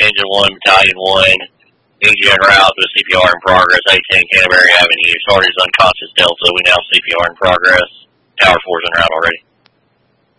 Engine 1, Battalion 1, EG en route with CPR in progress, 18 Canterbury Avenue. Started his unconscious Delta. We now CPR in progress. Tower 4's en route already.